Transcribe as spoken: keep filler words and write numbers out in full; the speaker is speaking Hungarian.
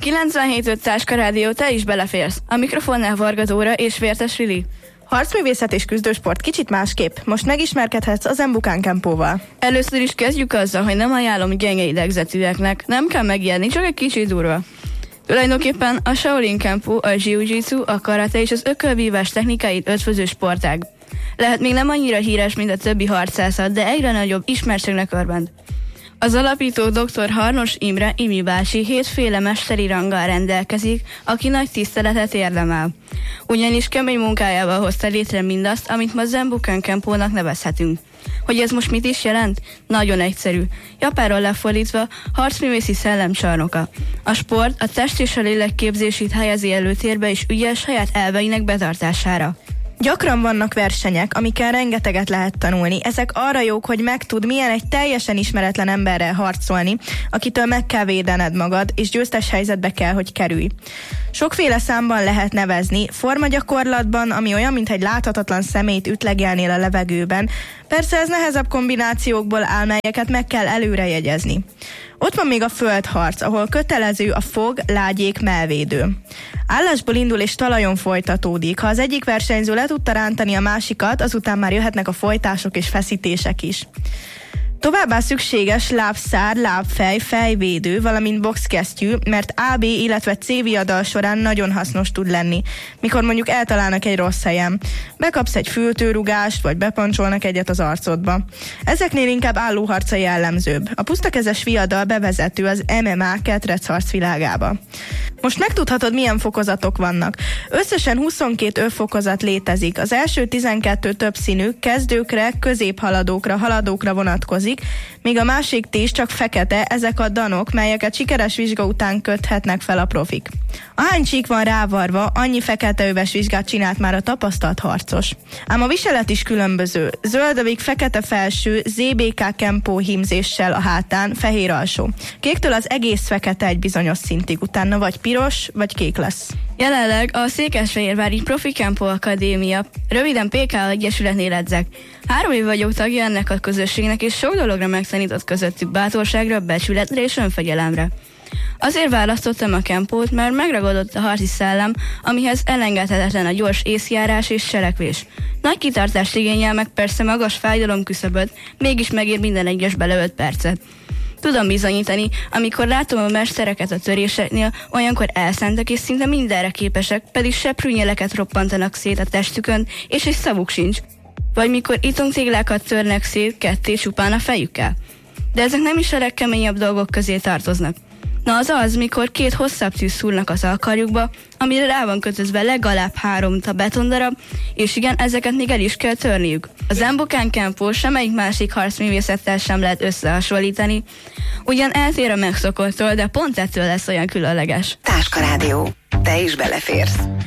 kilencvenhét öt Táska Rádió, te is beleférsz. A mikrofonnál Varga Dóra és Vértes Lili. Harcművészet és küzdősport kicsit másképp. Most megismerkedhetsz az Embukán Kempóval. Először is kezdjük azzal, hogy nem ajánlom gyenge idegzetűeknek. Nem kell megijedni, csak egy kicsit durva. Tulajdonképpen a Shaolin Kempo, a jiu-jitsu, a karate és az ökölvívás technikáit ötvöző sportág. Lehet még nem annyira híres, mint a többi harcászat, de egyre nagyobb ismertségnek örvend. Az alapító dr. Harnos Imre Imi bácsi hétféle mesteri ranggal rendelkezik, aki nagy tiszteletet érdemel. Ugyanis kemény munkájával hozta létre mindazt, amit ma Embukán Kempónak nevezhetünk. Hogy ez most mit is jelent? Nagyon egyszerű. Japánról lefordítva harcművészi szellemcsarnoka. A sport a test és a lélek képzését helyezi előtérbe és ügyel saját elveinek betartására. Gyakran vannak versenyek, amikkel rengeteget lehet tanulni. Ezek arra jók, hogy megtud, milyen egy teljesen ismeretlen emberrel harcolni, akitől meg kell védened magad, és győztes helyzetbe kell, hogy kerülj. Sokféle számban lehet nevezni, formagyakorlatban, ami olyan, mintha egy láthatatlan szemét ütlegelnél a levegőben. Persze ez nehezebb kombinációkból áll, melyeket meg kell előrejegyezni. Ott van még a földharc, ahol kötelező a fog, lágyék, mellvédő. Állásból indul és talajon folytatódik. Ha az egyik versenyző le tudta rántani a másikat, azután már jöhetnek a folytások és feszítések is. Továbbá szükséges lábszár, lábfej, fejvédő, valamint boxkesztyű, mert á bé, illetve cé viadal során nagyon hasznos tud lenni, mikor mondjuk eltalálnak egy rossz helyen. Bekapsz egy fültőrugást, vagy bepancsolnak egyet az arcodba. Ezeknél inkább állóharca jellemzőbb. A pusztakezes viadal bevezető az em em á ketrecharc világába. Most megtudhatod, milyen fokozatok vannak. Összesen huszonkét övfokozat létezik. Az első tizenkettő többszínű, kezdőkre, középhaladókra, haladókra vonatkozik, míg a másik tíz csak fekete, ezek a danok, melyeket sikeres vizsga után köthetnek fel a profik. Ahány csík van rávarva, annyi fekete öves vizsgát csinált már a tapasztalt harcos. Ám a viselet is különböző. Zöldövig fekete felső, zé bé ká Kempo hímzéssel a hátán, fehér alsó. Kéktől az egész fekete egy bizonyos szintig, utána vagy piros, vagy kék lesz. Jelenleg a Székesfehérvári Profi Kempo Akadémia, röviden pé ká Egyesületnél edzek. Három év vagyok tagja ennek a közösségnek, és sok dologra megtanított, közöttük bátorságra, becsületre és önfegyelemre. Azért választottam a kempót, mert megragadott a harci szellem, amihez elengedhetetlen a gyors észjárás és cselekvés. Nagy kitartást igényel, meg persze magas fájdalom küszöböt, mégis megér minden egyes beleölt percet. Tudom bizonyítani, amikor látom a mestereket a töréseknél, olyankor elszántak és szinte mindenre képesek, pedig seprűnyeleket roppantanak szét a testükön, és egy szavuk sincs. Vagy mikor itongtéglákat törnek szét ketté csupán a fejükkel. De ezek nem is a legkeményebb dolgok közé tartoznak. Na az az, mikor két hosszabb tűz szúrnak az alkarjukba, amire rá van kötözve legalább három betondarab, és igen, ezeket még el is kell törniük. Az Embukán Kempo semmelyik másik harcművészettel sem lehet összehasonlítani. Ugyan eltér a megszokottól, de pont ettől lesz olyan különleges. Táska Rádió. Te is beleférsz.